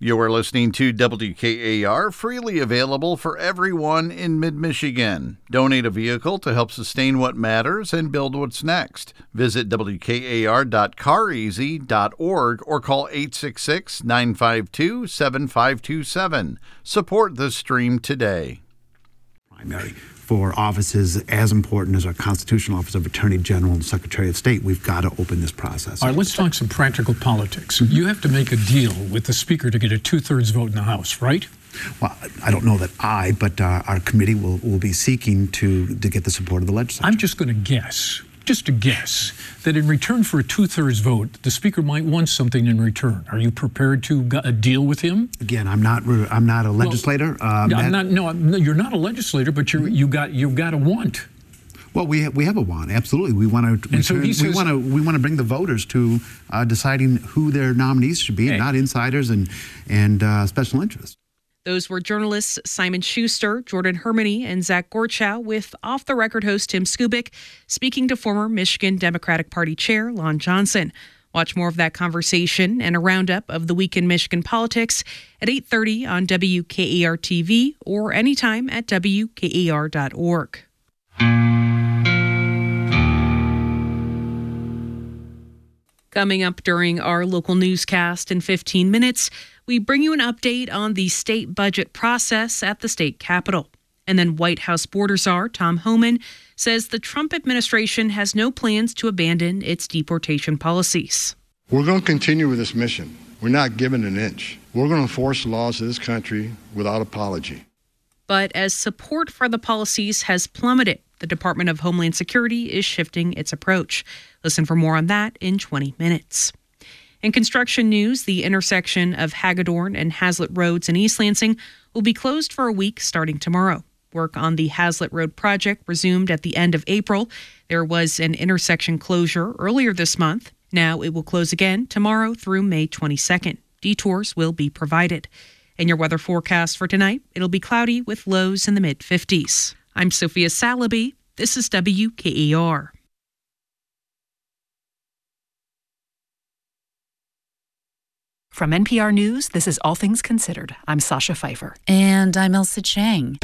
You are listening to WKAR, freely available for everyone in mid-Michigan. Donate a vehicle to help sustain what matters and build what's next. Visit WKAR.careasy.org or call 866-952-7527. Support the stream today. Primary for offices as important as our constitutional office of Attorney General and Secretary of State. We've got to open this process. All right, let's talk some practical politics. You have to make a deal with the Speaker to get a two-thirds vote in the House, right? Well, I don't know that but our committee will be seeking to get the support of the legislature. I'm just going to guess, that in return for a two-thirds vote, the Speaker might want something in return. Are you prepared to deal with him? Again, I'm not a legislator. You're not a legislator, but you've got a want. Well, we have a want. Absolutely, we want to bring the voters to deciding who their nominees should be, not insiders and special interests. Those were journalists Simon Schuster, Jordan Hermany, and Zach Gorchow with off-the-record host Tim Skubic speaking to former Michigan Democratic Party Chair Lon Johnson. Watch more of that conversation and a roundup of the week in Michigan politics at 8:30 on WKAR TV or anytime at WKAR.org. Coming up during our local newscast in 15 minutes, we bring you an update on the state budget process at the state capitol. And then White House border czar Tom Homan says the Trump administration has no plans to abandon its deportation policies. We're going to continue with this mission. We're not giving an inch. We're going to enforce the laws of this country without apology. But as support for the policies has plummeted, the Department of Homeland Security is shifting its approach. Listen for more on that in 20 minutes. In construction news, the intersection of Hagedorn and Hazlitt Roads in East Lansing will be closed for a week starting tomorrow. Work on the Hazlitt Road project resumed at the end of April. There was an intersection closure earlier this month. Now it will close again tomorrow through May 22nd. Detours will be provided. In your weather forecast for tonight, it'll be cloudy with lows in the mid-50s. I'm Sophia Salaby. This is WKAR. From NPR News, this is All Things Considered. I'm Sasha Pfeiffer. And I'm Elsa Chang.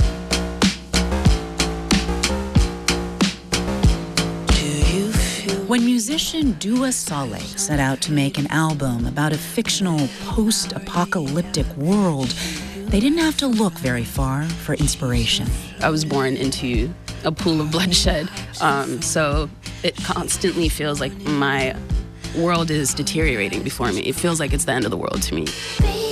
When musician Dua Saleh set out to make an album about a fictional post-apocalyptic world, they didn't have to look very far for inspiration. I was born into a pool of bloodshed, so it constantly feels like my world is deteriorating before me. It feels like it's the end of the world to me.